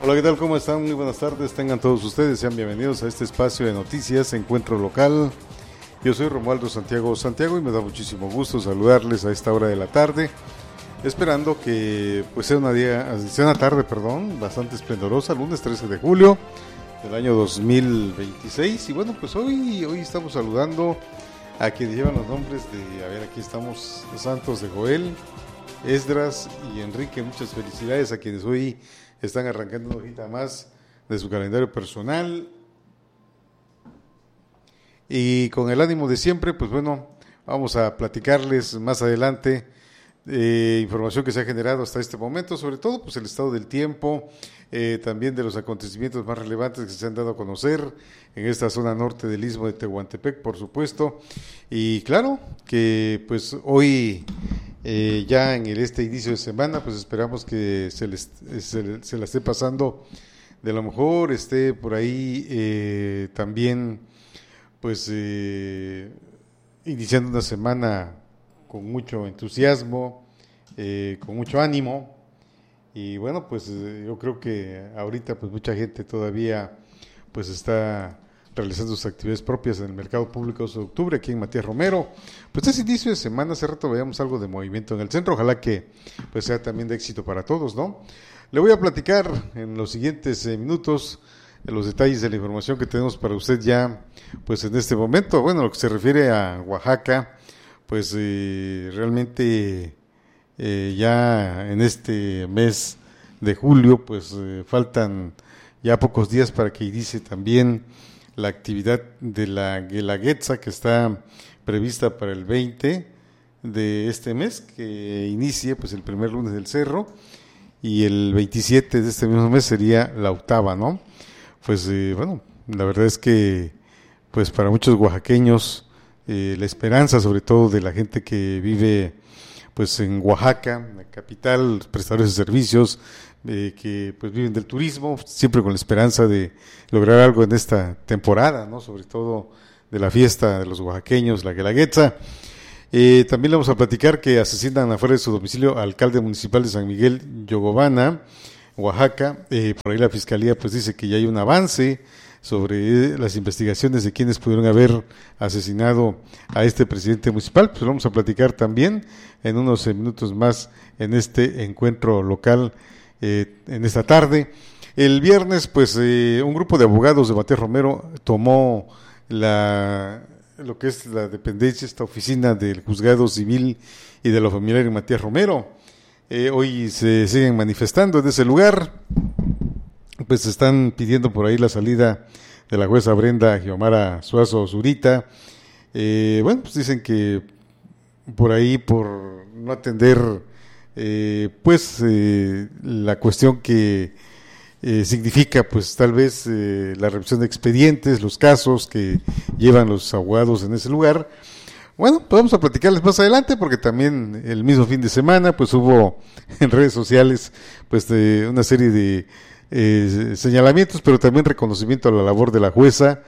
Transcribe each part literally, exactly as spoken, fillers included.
Hola, ¿qué tal? ¿Cómo están? Muy buenas tardes, tengan todos ustedes, sean bienvenidos a este espacio de noticias, Encuentro Local. Yo soy Romualdo Santiago Santiago y me da muchísimo gusto saludarles a esta hora de la tarde, esperando que pues sea una día, sea una tarde, perdón, bastante esplendorosa, lunes trece de julio del año dos mil veintiséis. Y bueno, pues hoy, hoy estamos saludando a quienes llevan los nombres de, a ver, aquí estamos, los santos de Joel, Esdras y Enrique. Muchas felicidades a quienes hoy están arrancando una hojita más de su calendario personal. Y con el ánimo de siempre, pues bueno, vamos a platicarles más adelante eh, información que se ha generado hasta este momento, sobre todo pues el estado del tiempo, eh, también de los acontecimientos más relevantes que se han dado a conocer en esta zona norte del Istmo de Tehuantepec, por supuesto. Y claro que pues hoy eh, ya en el, este inicio de semana, pues esperamos que se, les, se, se la esté pasando de lo mejor, esté por ahí eh, también pues eh, iniciando una semana con mucho entusiasmo, eh, con mucho ánimo. Y bueno, pues eh, yo creo que ahorita pues mucha gente todavía pues está realizando sus actividades propias en el mercado público de octubre aquí en Matías Romero. Pues es inicio de semana, hace rato veíamos algo de movimiento en el centro, ojalá que pues sea también de éxito para todos, ¿no? Le voy a platicar en los siguientes eh, minutos en los detalles de la información que tenemos para usted ya pues en este momento. Bueno, lo que se refiere a Oaxaca, pues eh, realmente eh, ya en este mes de julio pues eh, faltan ya pocos días para que inicie también la actividad de la Guelaguetza, que está prevista para el veinte de este mes, que inicie pues el primer lunes del cerro, y el veintisiete de este mismo mes sería la octava, ¿no? Pues eh, bueno, la verdad es que pues para muchos oaxaqueños eh, la esperanza, sobre todo de la gente que vive pues en Oaxaca, la capital, los prestadores de servicios eh, que pues viven del turismo, siempre con la esperanza de lograr algo en esta temporada, ¿no? Sobre todo de la fiesta de los oaxaqueños, la Guelaguetza. Eh, también le vamos a platicar que asesinan afuera de su domicilio al alcalde municipal de San Miguel Yogobana, Oaxaca. Eh, por ahí la fiscalía pues dice que ya hay un avance sobre las investigaciones de quienes pudieron haber asesinado a este presidente municipal. Pues vamos a platicar también en unos minutos más en este encuentro local eh, en esta tarde. El viernes pues eh, un grupo de abogados de Matías Romero tomó la lo que es la dependencia, esta oficina del juzgado civil y de lo familiar en Matías Romero. Eh, hoy se siguen manifestando en ese lugar, pues están pidiendo por ahí la salida de la jueza Brenda Giomara Suazo Zurita. Eh, bueno, pues dicen que por ahí, por no atender eh, pues eh, la cuestión que eh, significa pues tal vez eh, la revisión de expedientes, los casos que llevan los abogados en ese lugar. Bueno, pues vamos a platicarles más adelante, porque también el mismo fin de semana pues hubo en redes sociales pues de una serie de eh, señalamientos, pero también reconocimiento a la labor de la jueza,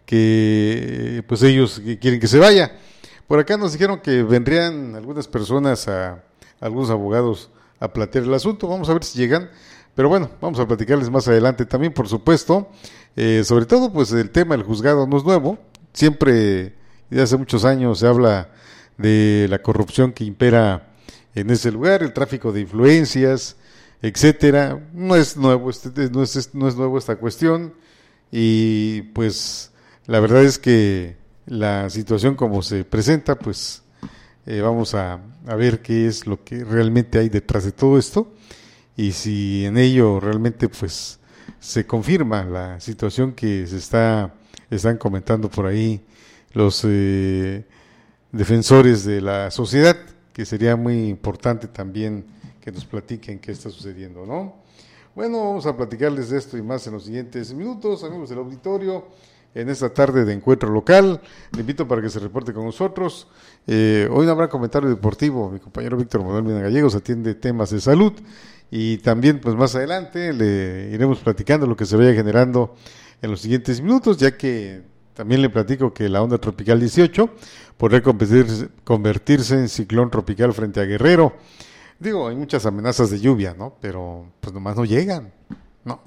que pues ellos quieren que se vaya. Por acá nos dijeron que vendrían algunas personas, a, a algunos abogados, a plantear el asunto. Vamos a ver si llegan, pero bueno, vamos a platicarles más adelante también, por supuesto. Eh, sobre todo pues el tema del juzgado no es nuevo, siempre desde hace muchos años se habla de la corrupción que impera en ese lugar, el tráfico de influencias, etcétera. No es nuevo, este, no es, no es nuevo esta cuestión, y pues la verdad es que la situación como se presenta, pues eh, vamos a, a ver qué es lo que realmente hay detrás de todo esto, y si en ello realmente pues se confirma la situación que se está están comentando por ahí los eh, defensores de la sociedad, que sería muy importante también que nos platiquen qué está sucediendo, ¿no? Bueno, vamos a platicarles de esto y más en los siguientes minutos, amigos del auditorio, en esta tarde de encuentro local. Le invito para que se reporte con nosotros. Eh, hoy no habrá comentario deportivo, mi compañero Víctor Manuel Mina Gallegos atiende temas de salud, y también pues más adelante le iremos platicando lo que se vaya generando en los siguientes minutos, ya que también le platico que la onda tropical dieciocho podría convertirse, convertirse en ciclón tropical frente a Guerrero. Digo, hay muchas amenazas de lluvia, ¿no? Pero pues nomás no llegan. ¿no?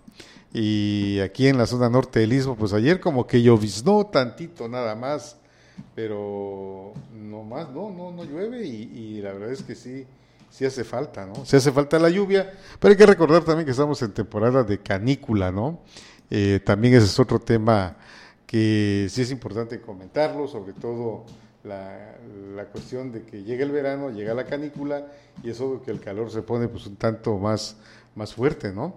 Y aquí en la zona norte del Istmo, pues ayer como que lloviznó tantito nada más, pero no más, no, no, no llueve y, y la verdad es que sí, sí hace falta, ¿no? Sí hace falta la lluvia, pero hay que recordar también que estamos en temporada de canícula, ¿no? Eh, también ese es otro tema que sí es importante comentarlo, sobre todo la, la cuestión de que llega el verano, llega la canícula y es obvio que el calor se pone pues un tanto más, más fuerte, ¿no?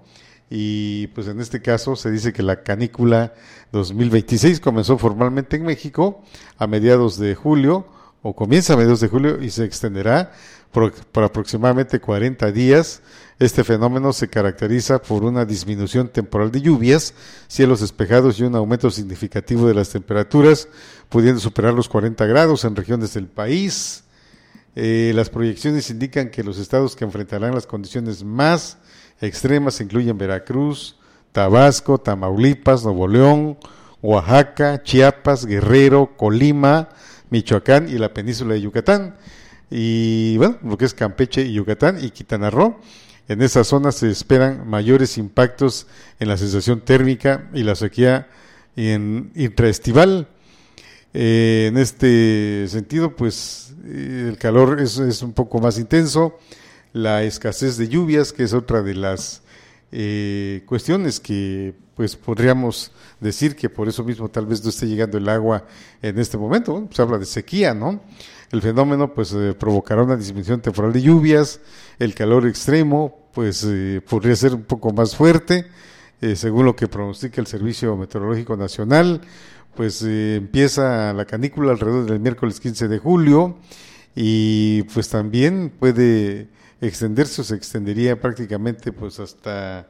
Y pues en este caso se dice que la canícula dos mil veintiséis comenzó formalmente en México a mediados de julio, o comienza a mediados de julio y se extenderá por, por aproximadamente cuarenta días. Este fenómeno se caracteriza por una disminución temporal de lluvias, cielos despejados y un aumento significativo de las temperaturas, pudiendo superar los cuarenta grados en regiones del país. Eh, las proyecciones indican que los estados que enfrentarán las condiciones más extremas incluyen Veracruz, Tabasco, Tamaulipas, Nuevo León, Oaxaca, Chiapas, Guerrero, Colima, Michoacán y la península de Yucatán. Y bueno, lo que es Campeche y Yucatán y Quintana Roo. En esas zonas se esperan mayores impactos en la sensación térmica y la sequía en, intraestival. Eh, en este sentido, pues eh, el calor es, es un poco más intenso. La escasez de lluvias, que es otra de las eh, cuestiones que pues podríamos decir que por eso mismo tal vez no esté llegando el agua en este momento. Bueno, pues habla de sequía, ¿no? El fenómeno pues eh, provocará una disminución temporal de lluvias, el calor extremo pues eh, podría ser un poco más fuerte, eh, según lo que pronostica el Servicio Meteorológico Nacional, pues eh, empieza la canícula alrededor del miércoles quince de julio y pues también puede extenderse o se extendería prácticamente pues hasta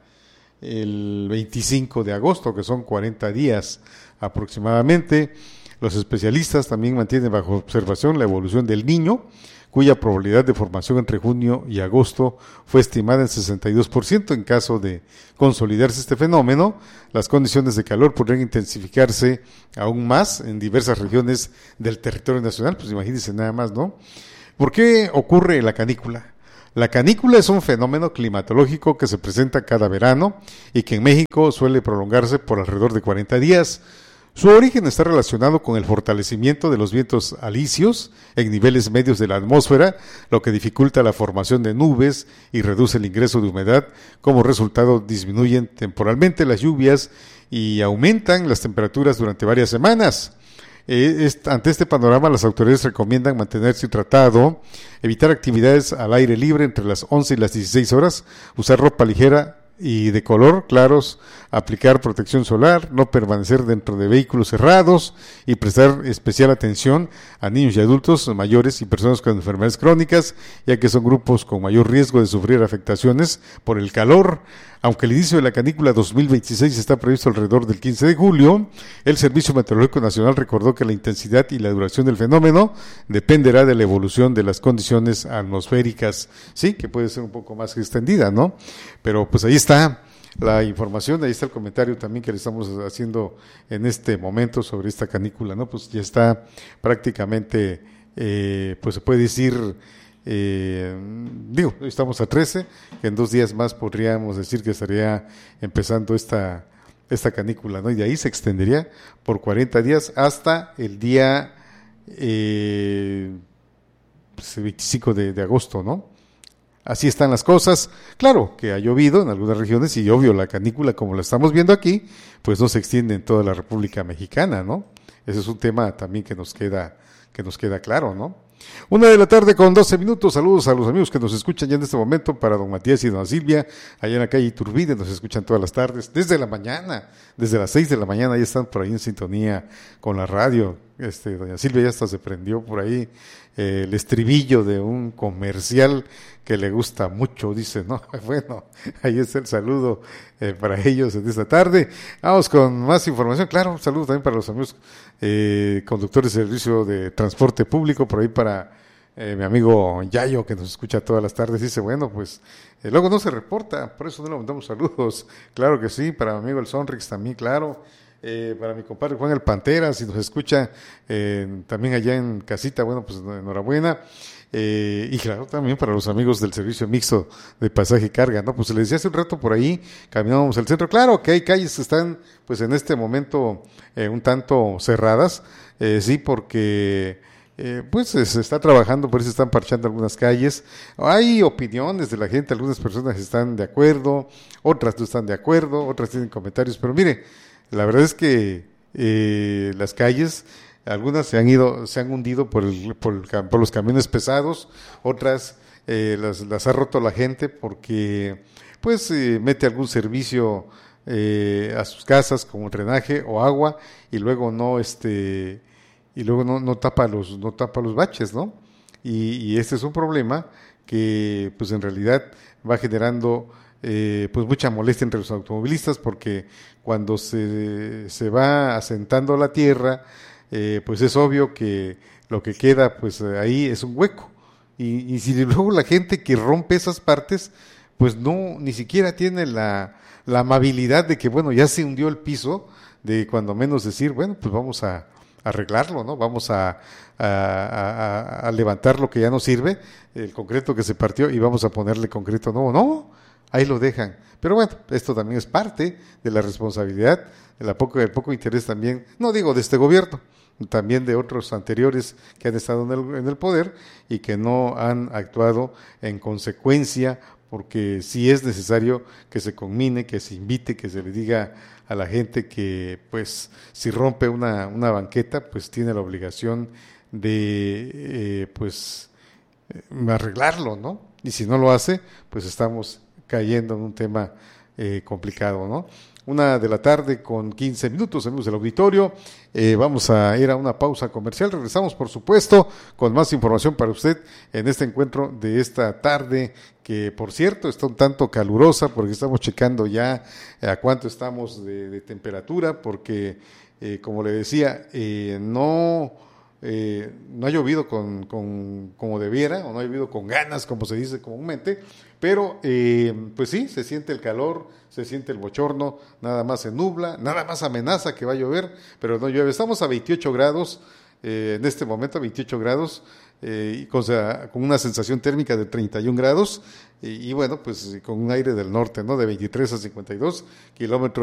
el veinticinco de agosto, que son cuarenta días aproximadamente. Los especialistas también mantienen bajo observación la evolución del Niño, cuya probabilidad de formación entre junio y agosto fue estimada en sesenta y dos por ciento. En caso de consolidarse este fenómeno, las condiciones de calor podrían intensificarse aún más en diversas regiones del territorio nacional. Pues imagínense nada más, ¿no? ¿Por qué ocurre la canícula? La canícula es un fenómeno climatológico que se presenta cada verano y que en México suele prolongarse por alrededor de cuarenta días. Su origen está relacionado con el fortalecimiento de los vientos alisios en niveles medios de la atmósfera, lo que dificulta la formación de nubes y reduce el ingreso de humedad. Como resultado, disminuyen temporalmente las lluvias y aumentan las temperaturas durante varias semanas. Eh, est- ante este panorama, las autoridades recomiendan mantenerse hidratado, evitar actividades al aire libre entre las once y las dieciséis horas, usar ropa ligera y de color claros, aplicar protección solar, no permanecer dentro de vehículos cerrados y prestar especial atención a niños y adultos mayores y personas con enfermedades crónicas, ya que son grupos con mayor riesgo de sufrir afectaciones por el calor. Aunque el inicio de la canícula dos mil veintiséis está previsto alrededor del quince de julio, el Servicio Meteorológico Nacional recordó que la intensidad y la duración del fenómeno dependerá de la evolución de las condiciones atmosféricas. Sí, que puede ser un poco más extendida, ¿no? Pero pues ahí está la información, ahí está el comentario también que le estamos haciendo en este momento sobre esta canícula, ¿no? Pues ya está prácticamente, eh, pues se puede decir... Eh, digo, estamos a trece, que en dos días más podríamos decir que estaría empezando esta, esta canícula, ¿no? Y de ahí se extendería por cuarenta días hasta el día eh, pues, veinticinco de, de agosto, ¿no? Así están las cosas. Claro que ha llovido en algunas regiones y obvio la canícula, como la estamos viendo aquí, pues no se extiende en toda la República Mexicana, ¿no? Ese es un tema también que nos queda, que nos queda claro, ¿no? Una de la tarde con doce minutos. Saludos a los amigos que nos escuchan ya en este momento, para don Matías y don Silvia, allá en la calle Iturbide, nos escuchan todas las tardes, desde la mañana, desde las seis de la mañana, ya están por ahí en sintonía con la radio. Este, doña Silvia ya hasta se prendió por ahí eh, el estribillo de un comercial que le gusta mucho, dice, ¿no? Bueno, ahí está el saludo eh, para ellos en esta tarde. Vamos con más información. Claro, un saludo también para los amigos eh, conductores de servicio de transporte público, por ahí para eh, mi amigo Yayo, que nos escucha todas las tardes. Dice, bueno, pues eh, luego no se reporta, por eso no le mandamos saludos. Claro que sí, para mi amigo el Sonrix también, claro. Eh, para mi compadre Juan el Pantera, si nos escucha eh, también allá en casita, bueno, pues enhorabuena. Eh, y claro, también para los amigos del servicio mixto de pasaje y carga, ¿no? Pues se les decía hace un rato por ahí, caminábamos al centro. Claro que hay calles que están, pues en este momento, eh, un tanto cerradas, eh, sí, porque eh, pues se está trabajando, por eso están parchando algunas calles. Hay opiniones de la gente, algunas personas están de acuerdo, otras no están de acuerdo, otras tienen comentarios, pero mire, la verdad es que eh, las calles, algunas se han ido, se han hundido por, el, por, el, por los camiones pesados, otras eh, las, las ha roto la gente porque pues eh, mete algún servicio eh, a sus casas como drenaje o agua y luego no este y luego no, no tapa los no tapa los baches, ¿no? Y, y este es un problema que pues en realidad va generando eh, pues mucha molestia entre los automovilistas porque cuando se, se va asentando la tierra, eh, pues es obvio que lo que queda pues ahí es un hueco. Y, y si luego la gente que rompe esas partes, pues no, ni siquiera tiene la, la amabilidad de que, bueno, ya se hundió el piso, de cuando menos decir, bueno, pues vamos a, a arreglarlo, ¿no? Vamos a, a, a, a levantar lo que ya no sirve, el concreto que se partió, y vamos a ponerle concreto nuevo. No, ahí lo dejan. Pero bueno, esto también es parte de la responsabilidad, de la poco, del poco interés también, no digo de este gobierno, también de otros anteriores que han estado en el, en el poder y que no han actuado en consecuencia, porque sí es necesario que se conmine, que se invite, que se le diga a la gente que pues si rompe una, una banqueta pues tiene la obligación de eh, pues arreglarlo, ¿no? Y si no lo hace pues estamos cayendo en un tema eh, complicado, ¿no? Una de la tarde con quince minutos, amigos del auditorio. Eh, vamos a ir a una pausa comercial. Regresamos, por supuesto, con más información para usted en este encuentro de esta tarde, que por cierto está un tanto calurosa, porque estamos checando ya a cuánto estamos de, de temperatura, porque, eh, como le decía, eh, no... Eh, no ha llovido con, con, como debiera, o no ha llovido con ganas, como se dice comúnmente, pero eh, pues sí, se siente el calor, se siente el bochorno, nada más se nubla, nada más amenaza que va a llover, pero no llueve. Estamos a veintiocho grados, eh, en este momento a veintiocho grados, eh, y con, o sea, con una sensación térmica de treinta y un grados, y, y bueno, pues con un aire del norte, ¿no? De veintitrés a cincuenta y dos kilómetros